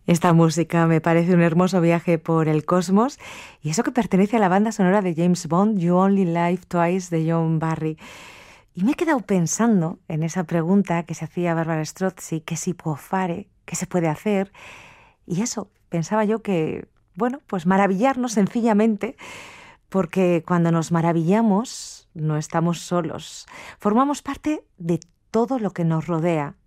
Esta música me parece un hermoso viaje por el cosmos y eso que pertenece a la banda sonora de James Bond, You Only Live Twice de John Barry. Y me he quedado pensando en esa pregunta que se hacía Barbara Strozzi, ¿qué si può fare? ¿Qué se puede hacer? Y eso, pensaba yo que, bueno, pues maravillarnos sencillamente, porque cuando nos maravillamos no estamos solos, formamos parte de todo lo que nos rodea.